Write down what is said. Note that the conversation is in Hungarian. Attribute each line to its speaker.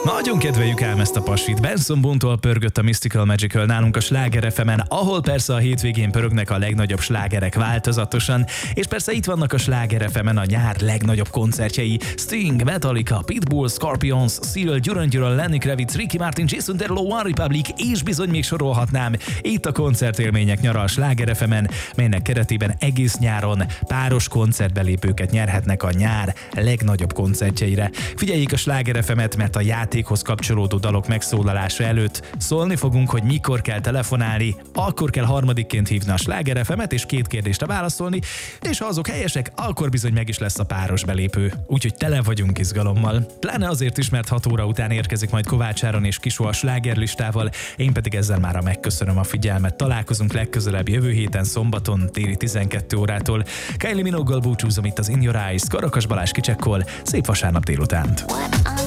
Speaker 1: Nagyon kedveljük ám ezt a pasit. Benson Boone-tól pörgött a Mystical Magical nálunk a Sláger FM-en, ahol persze a hétvégén pörögnek a legnagyobb slágerek változatosan, és persze itt vannak a Sláger FM-en a nyár legnagyobb koncertjei: Sting, Metallica, Pitbull, Scorpions, Seal, Duran Duran, Lenny Kravitz, Ricky Martin, Jason Derulo, One Republic, és bizony még sorolhatnám. Itt a koncertélmények nyara a Sláger FM-en, melynek keretében egész nyáron páros koncertbelépőket nyerhetnek a nyár legnagyobb koncertjeire. Figyeljék a Sláger FM-et, mert a játékhoz kapcsolódó dalok megszólalása előtt szólni fogunk, hogy mikor kell telefonálni, akkor kell harmadikként hívni a Sláger FM-et és 2 kérdésre válaszolni, és ha azok helyesek, akkor bizony meg is lesz a páros belépő. Úgyhogy tele vagyunk izgalommal. Pláne azért is, mert 6 óra után érkezik majd Kovács Áron és Kisó a slágerlistával, én pedig ezzel mára megköszönöm a figyelmet. Találkozunk legközelebb jövő héten szombaton téli 12 órától. Kylie Minogue-gal búcsúzom itt az In Your Eyes, Karakas Balázs kicsekkol. Szép vasárnap délutánt!